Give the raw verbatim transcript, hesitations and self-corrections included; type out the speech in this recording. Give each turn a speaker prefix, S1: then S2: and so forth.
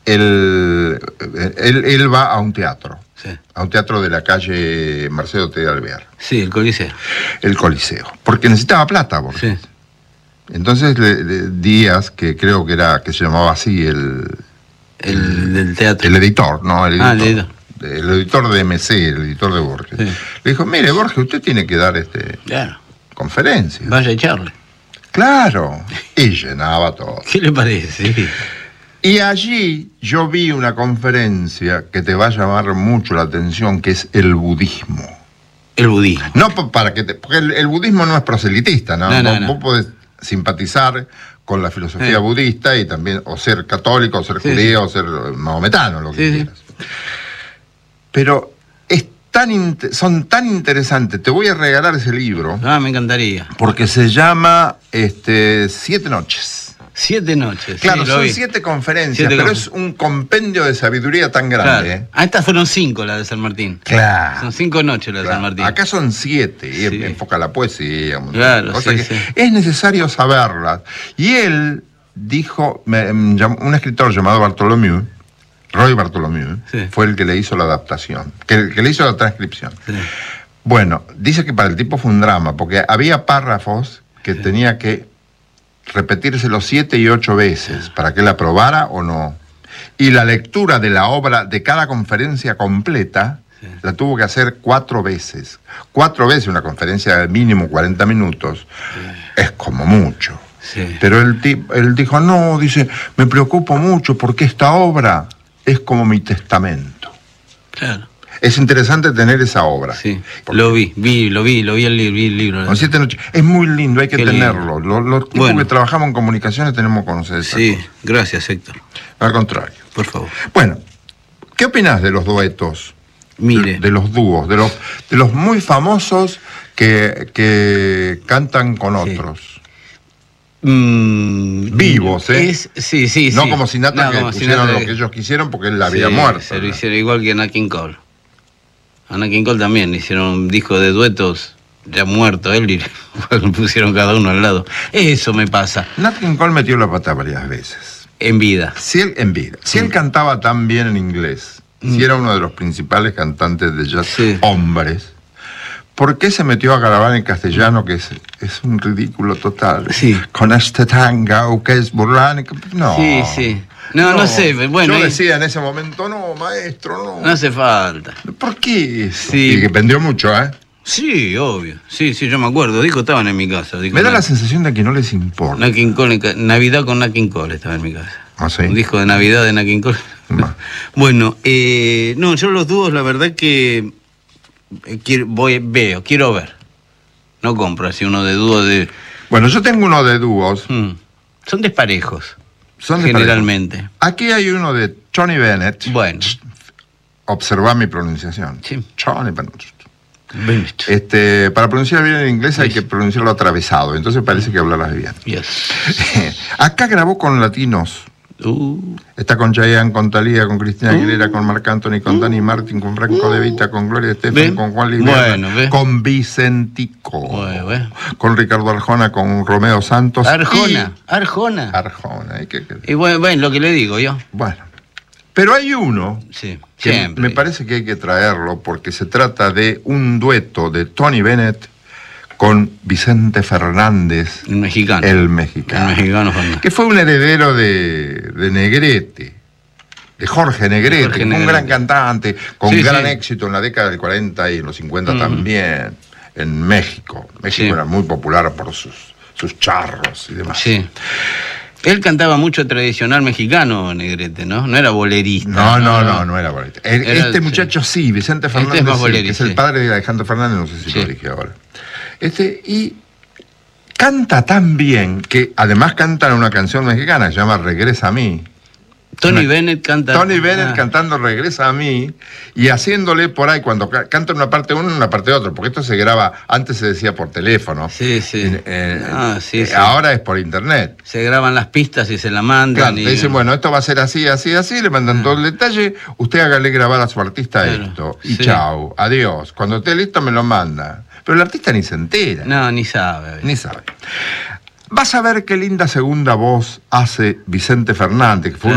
S1: él, él, él va a un teatro,
S2: sí.
S1: a un teatro de la calle Marcelo T. de Alvear.
S2: Sí, el Coliseo.
S1: El Coliseo, porque necesitaba plata, Borges.
S2: Sí.
S1: Entonces le, le, Díaz, que creo que era, que se llamaba así el...
S2: El, el del teatro.
S1: El editor, ¿no? El editor.
S2: Ah, el editor.
S1: El editor de M C, el editor de Borges.
S2: Sí.
S1: Le dijo, mire, Borges, usted tiene que dar este
S2: Claro.
S1: conferencia.
S2: Vaya a echarle.
S1: Claro. Y llenaba todo.
S2: ¿Qué le parece? Sí.
S1: Y allí yo vi una conferencia que te va a llamar mucho la atención, que es el budismo.
S2: El budismo.
S1: No para que te, porque el, el budismo no es proselitista, ¿no?
S2: No, no,
S1: vos,
S2: no.
S1: vos podés simpatizar con la filosofía
S2: Sí.
S1: budista y también, o ser católico, o ser
S2: Sí,
S1: judío,
S2: sí.
S1: o ser mahometano, lo que
S2: Sí, sí.
S1: quieras. Pero es tan inte- son tan interesantes. Te voy a regalar ese libro
S2: Ah, me encantaría.
S1: porque se llama este, Siete Noches.
S2: Siete noches.
S1: Claro,
S2: sí, lo
S1: son
S2: vi.
S1: siete conferencias,
S2: Siete
S1: pero
S2: confer-
S1: es un compendio de sabiduría tan grande.
S2: Claro.
S1: ¿eh?
S2: Ah, estas fueron cinco, las de San Martín.
S1: Claro.
S2: Son cinco noches las de San
S1: Claro.
S2: Martín.
S1: Acá son siete, y
S2: Sí.
S1: enfoca la poesía, un montón
S2: Claro,
S1: de cosas
S2: sí,
S1: que
S2: sí.
S1: es necesario saberlas. Y él dijo, me- me llamó- un escritor llamado Bartholomew, Roy Bartholomew,
S2: Sí.
S1: fue el que le hizo la adaptación, que, que le hizo la transcripción.
S2: Sí.
S1: Bueno, dice que para el tipo fue un drama, porque había párrafos que
S2: Sí.
S1: tenía que repetírselo siete y ocho veces para que él aprobara o no. Y la lectura de la obra de cada conferencia completa
S2: Sí.
S1: la tuvo que hacer cuatro veces. Cuatro veces una conferencia de mínimo cuarenta minutos es como mucho.
S2: Sí.
S1: Pero él, ti- él dijo, no, dice, me preocupo mucho porque esta obra es como mi testamento.
S2: Claro.
S1: Es interesante tener esa obra.
S2: Sí.
S1: Porque
S2: Lo vi, vi, lo vi, lo vi el, li- vi el libro.
S1: con siete noches. Es muy lindo, hay que
S2: Qué
S1: tenerlo. Los, los tipos
S2: Bueno.
S1: que trabajamos en comunicaciones tenemos que conocer esa
S2: Sí,
S1: cosa.
S2: gracias, Héctor.
S1: Al contrario.
S2: Por favor.
S1: Bueno, ¿qué opinás de los duetos?
S2: Mire.
S1: De, de los dúos, de los, de los muy famosos que, que cantan con
S2: Sí.
S1: otros.
S2: Mm,
S1: Vivos, ¿eh?
S2: Es, sí, sí,
S1: No
S2: sí.
S1: como Sinatra,
S2: No,
S1: que
S2: como
S1: pusieron
S2: Sinatra
S1: lo que ellos quisieron porque él la había
S2: Sí,
S1: muerto.
S2: Se lo
S1: ¿no?
S2: hicieron igual que Nat King Cole. A Nat King Cole también hicieron un disco de duetos ya muerto él y lo pusieron cada uno al lado. Eso me pasa
S1: Nat King Cole metió la pata varias veces.
S2: en vida.
S1: Si él, en vida. Si él cantaba tan bien en inglés, si era uno de los principales cantantes de jazz,
S2: Sí.
S1: hombres, ¿por qué se metió a grabar en castellano, que es, es un ridículo total?
S2: Sí.
S1: Con este tanga, que es burlán. No.
S2: Sí, sí. No, no sé, bueno,
S1: Yo
S2: ahí-
S1: decía en ese momento, no, maestro, no.
S2: No hace falta.
S1: ¿Por qué eso?
S2: Sí.
S1: Y que vendió mucho, ¿eh?
S2: Sí, obvio. Sí, sí, yo me acuerdo. Discos estaban en mi casa. Discos
S1: Me da
S2: Nat-
S1: la sensación de que no les importa.
S2: Nat King Cole en ca- Navidad con Nat King Cole estaba en mi casa.
S1: ¿Ah, sí?
S2: Un disco de Navidad de Nat King Cole.
S1: Va.
S2: Bueno, eh, no, yo los dúos, la verdad que eh, quiero, voy, veo, quiero ver. No compro así uno de dúo de...
S1: Bueno, yo tengo uno de dúos.
S2: Mm, son desparejos,
S1: Son de
S2: generalmente.
S1: pareja. Aquí hay uno de Tony Bennett.
S2: Bueno,
S1: Observa mi pronunciación.
S2: Sí.
S1: Tony Bennett.
S2: Bennett.
S1: Este, para pronunciar bien en inglés hay
S2: Sí.
S1: que pronunciarlo atravesado, entonces parece que hablarás bien.
S2: Yes.
S1: Acá grabó con latinos.
S2: Uh,
S1: Está con Chayanne, con Thalía, con Cristina Aguilera, con Marc Anthony, con Dani Martin, con Franco De Vita, con Gloria Estefan,
S2: ¿Ve?
S1: con Juan Luis Guerra,
S2: Bueno, ¿ve?
S1: con Vicentico,
S2: Bueno, ¿ve?
S1: con Ricardo Arjona, con Romeo Santos.
S2: Arjona,
S1: y-
S2: Arjona.
S1: Arjona. ¿eh? ¿Qué- qué?
S2: Y bueno, bueno, lo que le digo yo.
S1: Bueno, pero hay uno
S2: Sí,
S1: que
S2: siempre.
S1: me parece que hay que traerlo porque se trata de un dueto de Tony Bennett con Vicente Fernández,
S2: El mexicano.
S1: el mexicano,
S2: El mexicano Fernández.
S1: que fue un heredero de, de Negrete, de Jorge Negrete,
S2: Jorge
S1: que fue un
S2: Negrete.
S1: gran cantante, con
S2: Sí,
S1: gran
S2: sí.
S1: éxito en la década del cuarenta y en los cincuenta
S2: Mm.
S1: también, en México. México
S2: Sí.
S1: era muy popular por sus, sus charros y demás.
S2: Sí. Él cantaba mucho tradicional mexicano, Negrete, ¿no? No era bolerista.
S1: No, no, no, no era bolerista. El-
S2: Era-
S1: este muchacho sí, Vicente
S2: Este
S1: Fernández,
S2: es más
S1: sí,
S2: bolerista,
S1: que es el
S2: sí.
S1: padre de Alejandro Fernández, no sé si
S2: Sí.
S1: lo dije ahora. Este, y canta tan bien que además cantan una canción mexicana que se llama Regresa a mí.
S2: Tony
S1: Una-
S2: Bennett canta.
S1: Tony Bennett
S2: Ah,
S1: cantando Regresa a mí y haciéndole por ahí, cuando ca- canta una parte uno, una parte otro, porque esto se graba, antes se decía por teléfono.
S2: Sí, sí.
S1: Eh, eh,
S2: Ah, sí,
S1: eh,
S2: sí.
S1: Ahora es por internet.
S2: Se graban las pistas y se la mandan.
S1: Claro,
S2: y...
S1: te dicen, bueno, esto va a ser así, así, así, le mandan todo el detalle, usted hágale grabar a su artista
S2: Claro,
S1: esto, y
S2: sí.
S1: chao, adiós. Cuando esté listo me lo manda. Pero el artista ni se entera,
S2: No, ni sabe.
S1: ni sabe. Vas a ver qué linda segunda voz hace Vicente Fernández, que fue